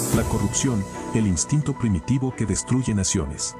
La corrupción, el instinto primitivo que destruye naciones.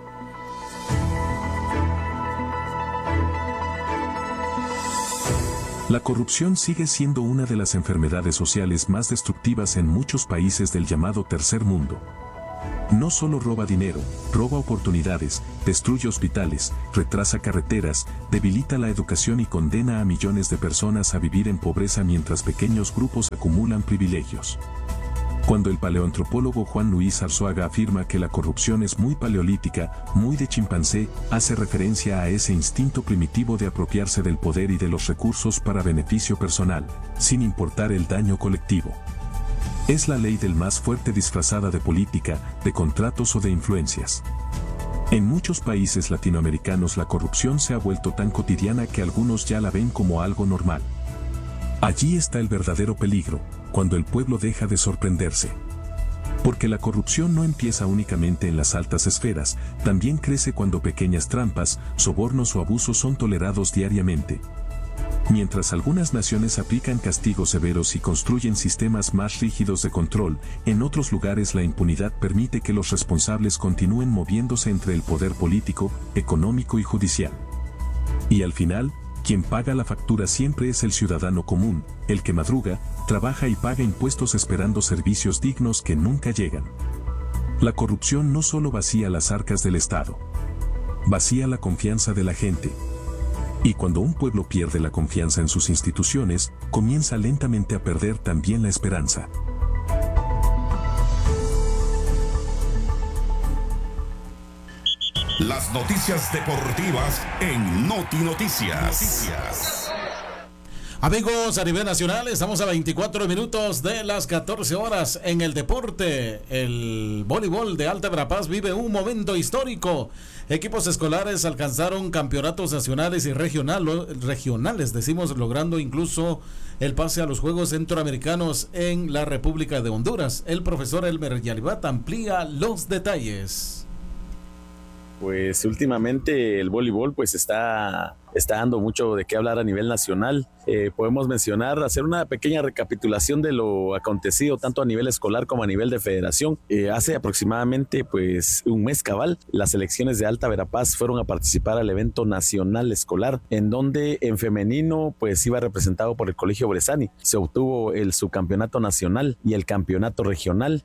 La corrupción sigue siendo una de las enfermedades sociales más destructivas en muchos países del llamado tercer mundo. No solo roba dinero, roba oportunidades, destruye hospitales, retrasa carreteras, debilita la educación y condena a millones de personas a vivir en pobreza mientras pequeños grupos acumulan privilegios. Cuando el paleoantropólogo Juan Luis Arzuaga afirma que la corrupción es muy paleolítica, muy de chimpancé, hace referencia a ese instinto primitivo de apropiarse del poder y de los recursos para beneficio personal, sin importar el daño colectivo. Es la ley del más fuerte disfrazada de política, de contratos o de influencias. En muchos países latinoamericanos la corrupción se ha vuelto tan cotidiana que algunos ya la ven como algo normal. Allí está el verdadero peligro, cuando el pueblo deja de sorprenderse. Porque la corrupción no empieza únicamente en las altas esferas, también crece cuando pequeñas trampas, sobornos o abusos son tolerados diariamente. Mientras algunas naciones aplican castigos severos y construyen sistemas más rígidos de control, en otros lugares la impunidad permite que los responsables continúen moviéndose entre el poder político, económico y judicial. Y al final, quien paga la factura siempre es el ciudadano común, el que madruga, trabaja y paga impuestos esperando servicios dignos que nunca llegan. La corrupción no solo vacía las arcas del Estado, vacía la confianza de la gente. Y cuando un pueblo pierde la confianza en sus instituciones, comienza lentamente a perder también la esperanza. Las noticias deportivas en Noti Noticias. Amigos, a nivel nacional estamos a 24 minutos de las 14 horas en el deporte. El voleibol de Alta Verapaz vive un momento histórico. Equipos escolares alcanzaron campeonatos nacionales y regionales, logrando incluso el pase a los Juegos Centroamericanos en la República de Honduras. El profesor Elmer Yalibat amplía los detalles. Pues últimamente el voleibol pues está dando mucho de qué hablar a nivel nacional. Podemos mencionar, hacer una pequeña recapitulación de lo acontecido tanto a nivel escolar como a nivel de federación. Hace aproximadamente pues un mes cabal, las selecciones de Alta Verapaz fueron a participar al evento nacional escolar, en donde en femenino pues iba representado por el Colegio Brezani. Se obtuvo el subcampeonato nacional y el campeonato regional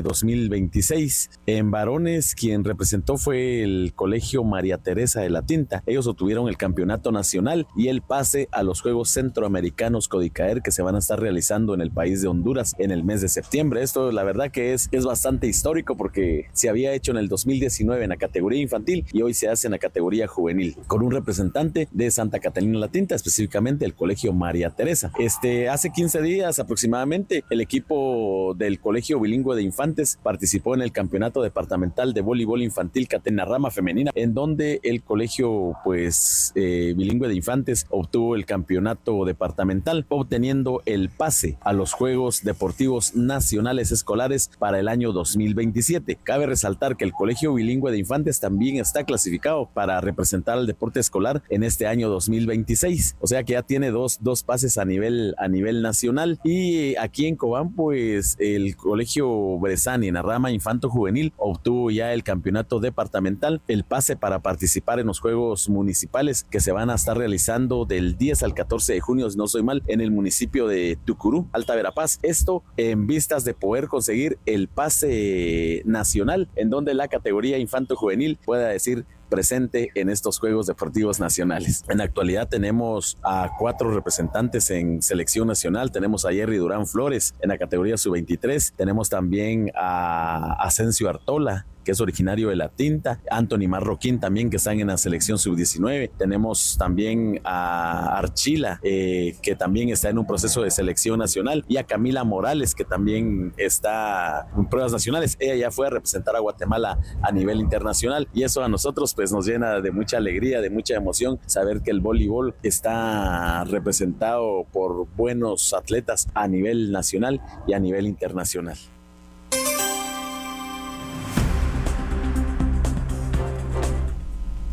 2026. En varones, quien representó fue el Colegio María Teresa de la Tinta. Ellos obtuvieron el campeonato nacional y el pase a los Juegos Centroamericanos Codicaer, que se van a estar realizando en el país de Honduras en el mes de septiembre. Esto la verdad que es bastante histórico, porque se había hecho en el 2019 en la categoría infantil y hoy se hace en la categoría juvenil, con un representante de Santa Catalina la Tinta, específicamente el Colegio María Teresa. Hace 15 días aproximadamente, el equipo del Colegio Bilingüe de Infantes participó en el Campeonato Departamental de Voleibol Infantil Catena Rama Femenina, en donde el colegio Bilingüe de Infantes obtuvo el campeonato departamental, obteniendo el pase a los Juegos Deportivos Nacionales Escolares para el año 2027. Cabe resaltar que el Colegio Bilingüe de Infantes también está clasificado para representar al deporte escolar en este año 2026, o sea que ya tiene dos pases a nivel nacional. Y aquí en Cobán pues el Colegio Brezani en la rama infanto juvenil obtuvo ya el campeonato departamental, el pase para participar en los Juegos Municipales que se van a estar realizando del 10 al 14 de junio, si no soy mal, en el municipio de Tucurú, Alta Verapaz. Esto en vistas de poder conseguir el pase nacional, en donde la categoría infanto-juvenil pueda decir presente en estos Juegos Deportivos Nacionales. En la actualidad tenemos a 4 representantes en selección nacional. Tenemos a Jerry Durán Flores en la categoría sub-23. Tenemos también a Asensio Artola, que es originario de La Tinta, Anthony Marroquín también, que están en la selección sub-19. Tenemos también a Archila, que también está en un proceso de selección nacional, y a Camila Morales, que también está en pruebas nacionales. Ella ya fue a representar a Guatemala a nivel internacional, y eso a nosotros pues nos llena de mucha alegría, de mucha emoción, saber que el voleibol está representado por buenos atletas a nivel nacional y a nivel internacional.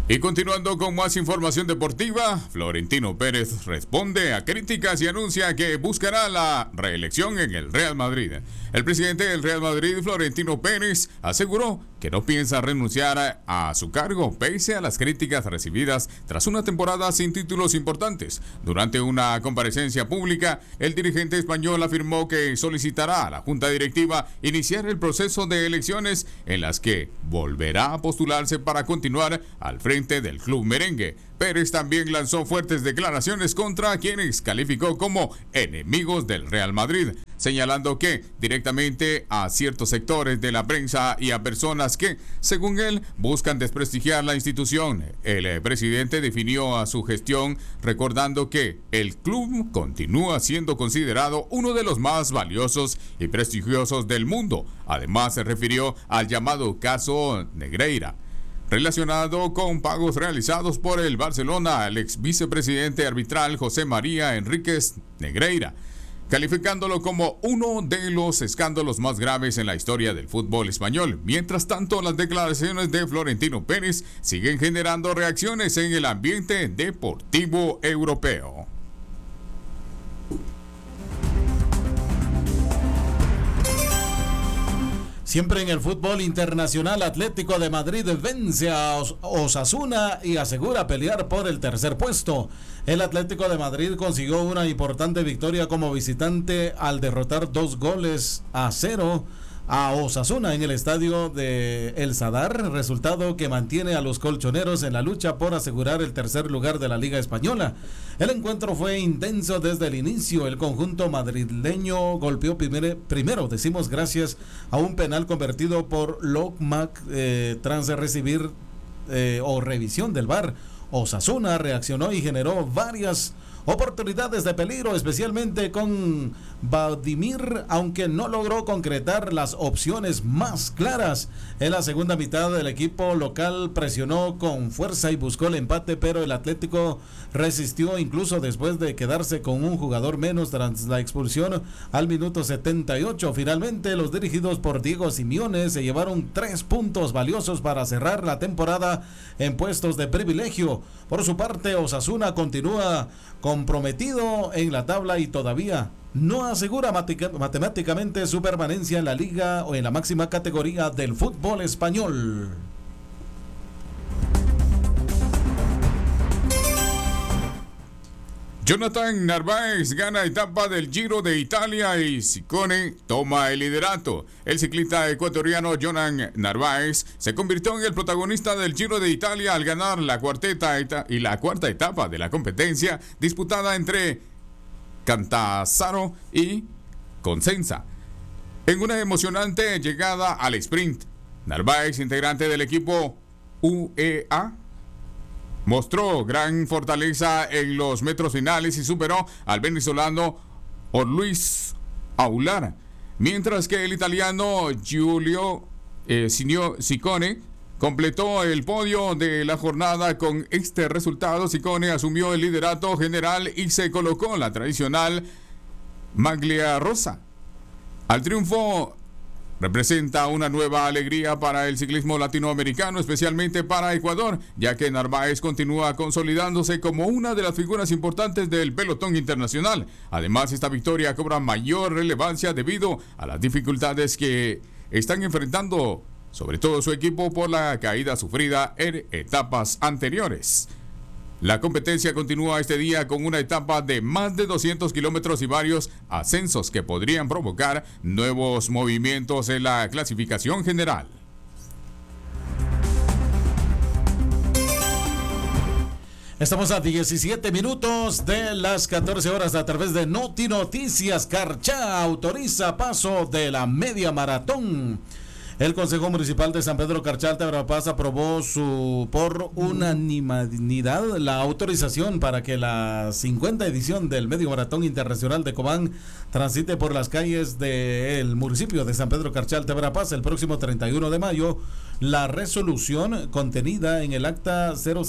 Y continuando con más información deportiva, Florentino Pérez responde a críticas y anuncia que buscará la reelección en el Real Madrid. El presidente del Real Madrid, Florentino Pérez, aseguró que no piensa renunciar a su cargo pese a las críticas recibidas tras una temporada sin títulos importantes. Durante una comparecencia pública, el dirigente español afirmó que solicitará a la Junta Directiva iniciar el proceso de elecciones en las que volverá a postularse para continuar al frente del club merengue. Pérez también lanzó fuertes declaraciones contra quienes calificó como enemigos del Real Madrid, señalando que directamente a ciertos sectores de la prensa y a personas que, según él, buscan desprestigiar la institución. El presidente definió a su gestión recordando que el club continúa siendo considerado uno de los más valiosos y prestigiosos del mundo. Además, se refirió al llamado caso Negreira, relacionado con pagos realizados por el Barcelona al ex vicepresidente arbitral José María Enríquez Negreira, calificándolo como uno de los escándalos más graves en la historia del fútbol español. Mientras tanto, las declaraciones de Florentino Pérez siguen generando reacciones en el ambiente deportivo europeo. Siempre en el fútbol internacional, Atlético de Madrid vence a Osasuna y asegura pelear por el tercer puesto. El Atlético de Madrid consiguió una importante victoria como visitante al derrotar 2-0 a Osasuna en el estadio de El Sadar, resultado que mantiene a los colchoneros en la lucha por asegurar el tercer lugar de la Liga Española. El encuentro fue intenso desde el inicio. El conjunto madrileño golpeó primero, gracias a un penal convertido por Lokmak tras recibir revisión del VAR. Osasuna reaccionó y generó varias oportunidades de peligro, especialmente con Vladimir, aunque no logró concretar las opciones más claras. En la segunda mitad, el equipo local presionó con fuerza y buscó el empate, pero el Atlético resistió incluso después de quedarse con un jugador menos tras la expulsión al minuto 78. Finalmente, los dirigidos por Diego Simeone se llevaron 3 puntos valiosos para cerrar la temporada en puestos de privilegio. Por su parte, Osasuna continúa comprometido en la tabla y todavía no asegura matemáticamente su permanencia en la liga o en la máxima categoría del fútbol español. Jonathan Narváez gana etapa del Giro de Italia y Ciccone toma el liderato. El ciclista ecuatoriano Jonathan Narváez se convirtió en el protagonista del Giro de Italia al ganar la cuarta etapa de la competencia disputada entre Catanzaro y Cosenza, en una emocionante llegada al sprint. Narváez, integrante del equipo UEA, mostró gran fortaleza en los metros finales y superó al venezolano Luis Aular, mientras que el italiano Giulio Ciccone completó el podio de la jornada. Con este resultado, Ciccone asumió el liderato general y se colocó la tradicional maglia rosa. Al triunfo representa una nueva alegría para el ciclismo latinoamericano, especialmente para Ecuador, ya que Narváez continúa consolidándose como una de las figuras importantes del pelotón internacional. Además, esta victoria cobra mayor relevancia debido a las dificultades que están enfrentando, sobre todo su equipo, por la caída sufrida en etapas anteriores. La competencia continúa este día con una etapa de más de 200 kilómetros y varios ascensos que podrían provocar nuevos movimientos en la clasificación general. Estamos a 17 minutos de las 14 horas a través de Noti Noticias. Carchá autoriza paso de la media maratón. El Consejo Municipal de San Pedro Carchá, Alta Verapaz, aprobó por unanimidad la autorización para que la 50 edición del Medio Maratón Internacional de Cobán transite por las calles del municipio de San Pedro Carchá, Alta Verapaz el próximo 31 de mayo, La resolución contenida en el acta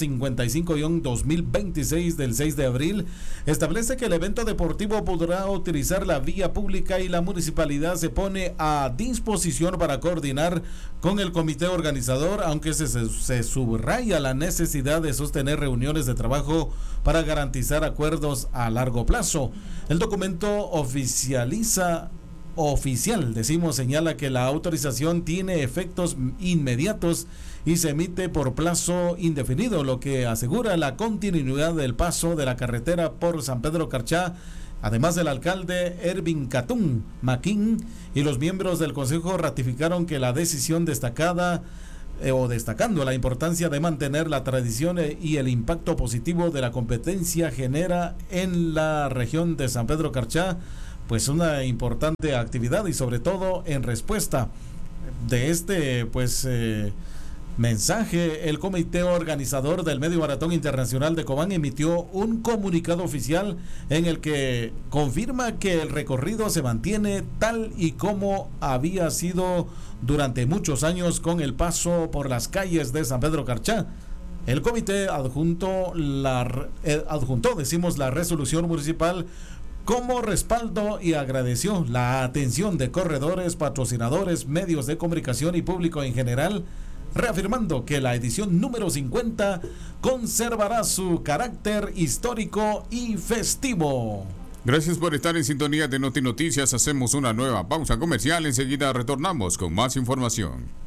055-2026 del 6 de abril establece que el evento deportivo podrá utilizar la vía pública y la municipalidad se pone a disposición para coordinar con el comité organizador, aunque se subraya la necesidad de sostener reuniones de trabajo para garantizar acuerdos a largo plazo. El documento señala que la autorización tiene efectos inmediatos y se emite por plazo indefinido, lo que asegura la continuidad del paso de la carretera por San Pedro Carchá. Además, el alcalde Ervin Catún Maquín y los miembros del consejo ratificaron que la decisión destacando la importancia de mantener la tradición y el impacto positivo de la competencia genera en la región de San Pedro Carchá, pues una importante actividad, y sobre todo en respuesta de este mensaje, el comité organizador del Medio Maratón Internacional de Cobán emitió un comunicado oficial en el que confirma que el recorrido se mantiene tal y como había sido durante muchos años, con el paso por las calles de San Pedro Carchá. El comité adjuntó la resolución municipal como respaldo y agradeció la atención de corredores, patrocinadores, medios de comunicación y público en general, reafirmando que la edición número 50 conservará su carácter histórico y festivo. Gracias por estar en sintonía de Noti Noticias. Hacemos una nueva pausa comercial. Enseguida retornamos con más información.